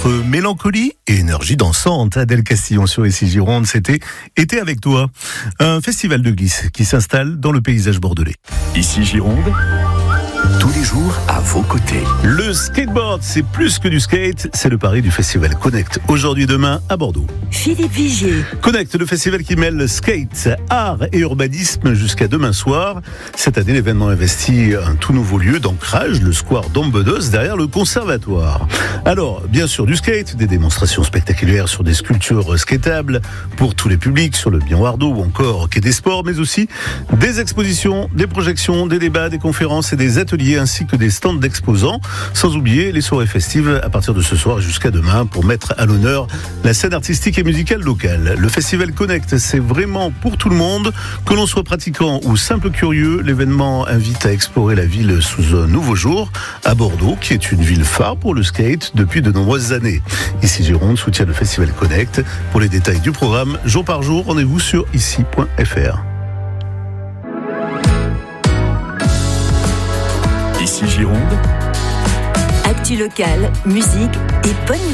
Entre mélancolie et énergie dansante, Adèle Castillon sur Ici Gironde, c'était Été avec toi. Un festival de glisse qui s'installe dans le paysage bordelais. Ici Gironde, tous les jours à vos côtés. Le skateboard, c'est plus que du skate, c'est le pari du festival Connect, aujourd'hui et demain à Bordeaux. Philippe Vigier. Connect, le festival qui mêle skate, art et urbanisme jusqu'à demain soir. Cette année, l'événement investit un tout nouveau lieu d'ancrage, le square d'Ambedos, derrière le conservatoire. Alors, bien sûr, du skate, des démonstrations spectaculaires sur des sculptures skatables pour tous les publics, sur le Bienwardeau ou encore Quai des Sports, mais aussi des expositions, des projections, des débats, des conférences et des ateliers, ainsi que des stands d'exposants, sans oublier les soirées festives à partir de ce soir jusqu'à demain pour mettre à l'honneur la scène artistique et musicale locale. Le festival Connect, c'est vraiment pour tout le monde, que l'on soit pratiquant ou simple curieux. L'événement invite à explorer la ville sous un nouveau jour à Bordeaux, qui est une ville phare pour le skate depuis de nombreuses années. Ici Gironde soutient le festival Connect. Pour les détails du programme, jour par jour, rendez-vous sur ici.fr. Ici Gironde, Actu locale, musique et bonne